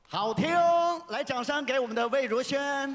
好听，来掌声给我们的魏如萱。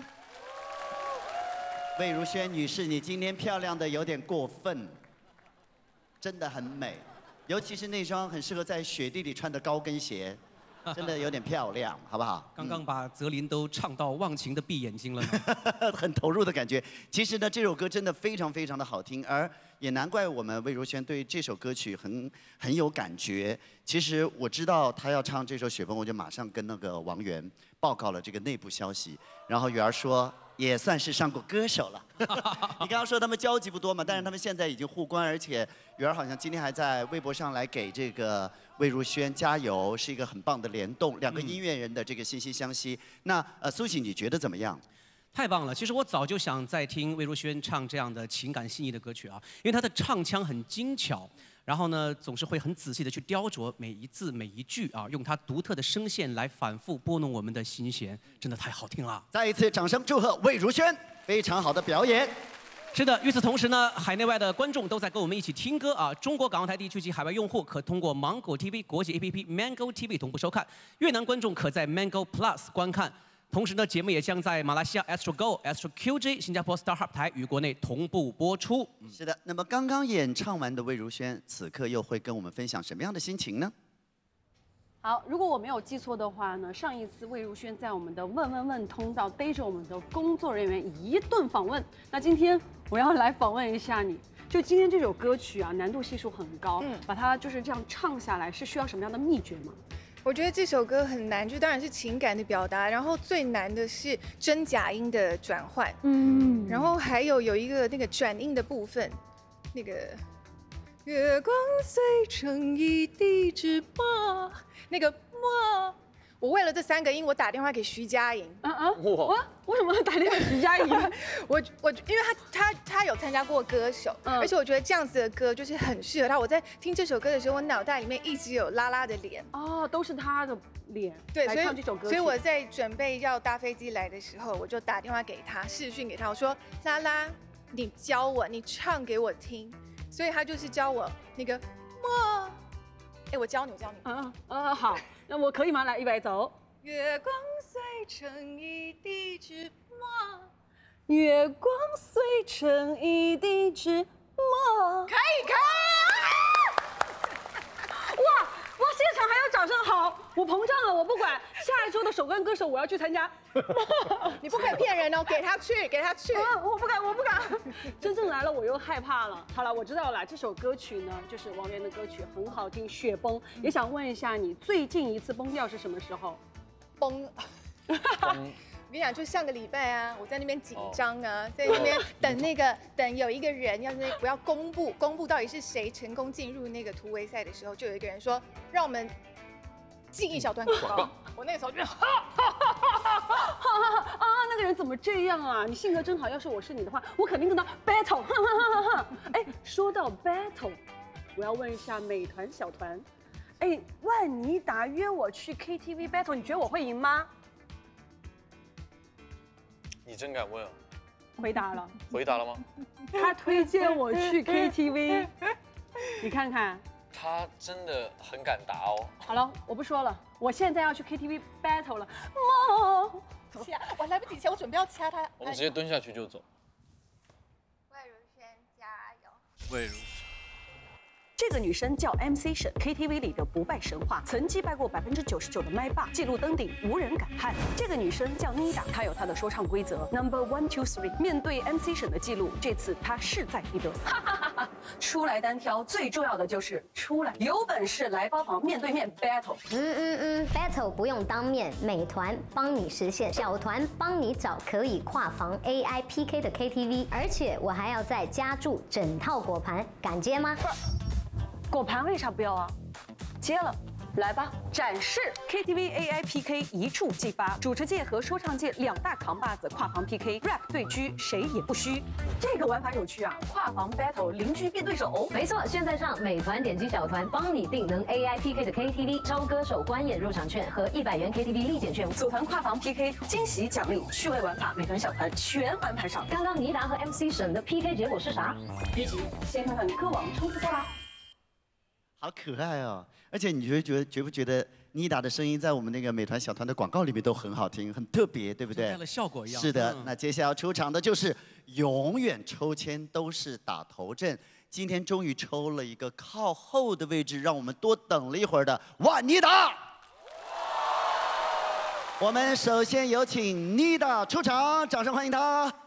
魏如萱女士，你今天漂亮的有点过分，真的很美，尤其是那双很适合在雪地里穿的高跟鞋，真的有点漂亮，好不好？ 刚刚把泽林都唱到忘情的闭眼睛了呢， 很投入的感觉。其实呢，这首歌真的非常非常的好听，而也难怪我们魏如萱对这首歌曲很有感觉。其实我知道她要唱这首《雪崩》，我就马上跟那个王源报告了这个内部消息，然后媛儿说也算是上过歌手了。你刚刚说他们交集不多嘛，但是他们现在已经互关，而且媛儿好像今天还在微博上来给这个魏如萱加油，是一个很棒的联动，两个音乐人的这个惺惺相惜。那苏喜你觉得怎么样？ 太棒了！其实我早就想再听魏如萱唱这样的情感细腻的歌曲啊，因为她的唱腔很精巧，然后呢总是会很仔细的去雕琢每一字每一句啊，用她独特的声线来反复拨弄我们的心弦，真的太好听了。 再一次掌声祝贺魏如萱，非常好的表演。 是的，与此同时呢，海内外的观众都在跟我们一起听歌啊。中国港澳台地区及海外用户可通过芒果 TV 国际 APP Mango TV 同步收看，越南观众可在 Mango Plus 观看。同时呢，节目也将在马来西亚 Astro Go、Astro QG、新加坡 StarHub 台与国内同步播出。 是的，那么刚刚演唱完的魏如萱，此刻又会跟我们分享什么样的心情呢？ 好，如果我没有记错的话呢，上一次魏如萱在我们的问问问通道逮着我们的工作人员一顿访问，那今天我要来访问一下你。就今天这首歌曲啊，难度系数很高，把它就是这样唱下来，是需要什么样的秘诀吗？ 我觉得这首歌很难，就当然是情感的表达，然后最难的是真假音的转换，然后还有一个那个转音的部分，那个月光碎成一地芝麻，那个麻。我为了这3个音，我打电话给徐佳莹。 为什么打电话给徐佳莹？ 我因为他有参加过歌手，而且我觉得这样子的歌就是很适合他。我在听这首歌的时候，我脑袋里面一直有拉拉的脸。 哦，都是他的脸。 对， 来唱这首歌。 所以我在准备要搭飞机来的时候，我就打电话给他，视讯给他，我说拉拉，你教我，你唱给我听。所以他就是教我那个哇，我教你，我教你。 好。那我可以吗？来，预备走。 月光碎成一地芝麻， 月光碎成一地芝麻。 可以。 哇！现场还有掌声，好，我膨胀了，我不管。下一周的首冠歌手我要去参加。 你不可以骗人哦，给他去，给他去。 我不敢。真正来了我又害怕了。好了，我知道了，这首歌曲呢就是王源的歌曲，很好听，《雪崩》。也想问一下你，最近一次崩掉是什么时候？ 崩。我跟你讲，就上个礼拜啊，我在那边紧张啊，在那边等有一个人不要公布到底是谁成功进入那个突围赛的时候，就有一个人说让我们进一小段广告。我那个时候就那个人怎么这样啊？你性格真好，要是我是你的话，我肯定跟他 battle。哎，说到 battle， 我要问一下美团小团，万妮达约我去 KTV battle， 你觉得我会赢吗？ 你真敢问啊？ 回答了。 回答了吗？ 他推荐我去 KTV， 你看看。 他真的很敢答哦。 好了，我不说了，我现在要去 KTV battle 了。 我来不及掐，我准备要掐他。 我们直接蹲下去就走。 魏如萱加油！ 魏如。 这个女生叫 MC 沈 ，KTV 里的不败神话，曾击败过99%的麦霸，记录登顶，无人敢撼。这个女生叫妮达，她有她的说唱规则 ，Number 1 2 3。面对 MC 沈的记录，这次她势在必得。出来单挑，最重要的就是出来，有本事来包房，面对面 battle。 battle 不用当面，美团帮你实现，小团帮你找可以跨房 AI PK 的 KTV， 而且我还要再加注整套果盘，敢接吗？ 果盘为啥不要啊？接了，来吧，展示 KTV AI PK 一触即发，主持界和说唱界2大扛把子跨房 PK，rap 对狙谁也不虚。这个玩法有趣啊，跨房 battle 邻居变对手。 没错，现在上美团点击小团，帮你订能 AI PK 的 KTV， 招歌手观演入场券和100元 KTV 立减券， 组团跨房 PK 惊喜奖励，趣味玩法，美团小团全安排上。 刚刚妮达和 MC 沈的 PK 结果是啥？ 别急，先看看歌王冲刺赛吧。 好可爱哦！而且你觉不觉得妮达的声音在我们那个美团小团的广告里面都很好听，很特别，对不对？ 带了效果一样。 是的，那接下来要出场的就是永远抽签都是打头阵，今天终于抽了一个靠后的位置，让我们多等了一会儿的万妮达。我们首先有请妮达出场，掌声欢迎她。